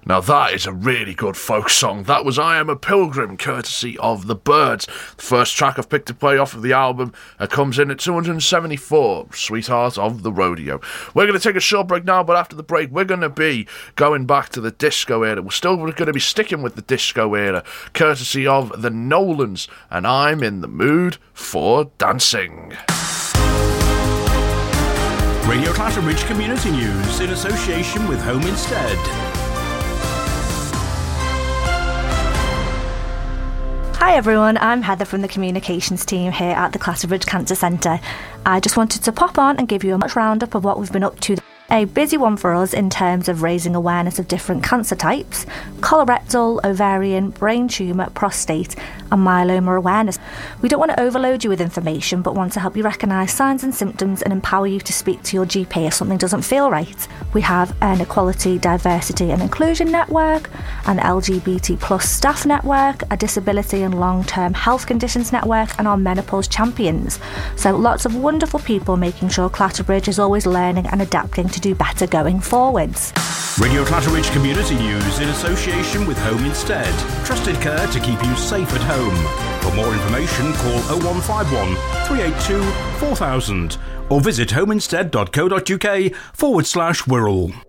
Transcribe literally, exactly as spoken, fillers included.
Now that is a really good folk song. That was I Am a Pilgrim, courtesy of The Byrds. The first track I've picked to play off of the album uh, comes in at two hundred seventy-four, Sweetheart of the Rodeo. We're going to take a short break now, but after the break we're going to be going back to the disco era. We're still going to be sticking with the disco era, courtesy of the Nolans, and I'm in the mood for dancing. Radio Clatterbridge Community News in association with Home Instead. Hi everyone, I'm Heather from the communications team here at the Clatterbridge Cancer Centre. I just wanted to pop on and give you a much roundup of what we've been up to. A busy one for us in terms of raising awareness of different cancer types: colorectal, ovarian, brain tumour, prostate and myeloma awareness. We don't want to overload you with information, but want to help you recognise signs and symptoms and empower you to speak to your G P if something doesn't feel right. We have an equality, diversity and inclusion network, an L G B T plus staff network, a disability and long-term health conditions network, and our menopause champions. So lots of wonderful people making sure Clatterbridge is always learning and adapting to do better going forwards. Radio Clatterbridge Community News in association with Home Instead. Trusted care to keep you safe at home. For more information, call oh one five one, three eight two, four thousand or visit homeinstead.co.uk forward slash Wirral.